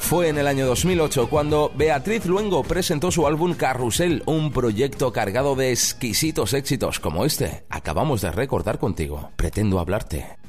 Fue en el año 2008 cuando Beatriz Luengo presentó su álbum Carrusel, un proyecto cargado de exquisitos éxitos como este. Acabamos de recordar contigo. Pretendo hablarte.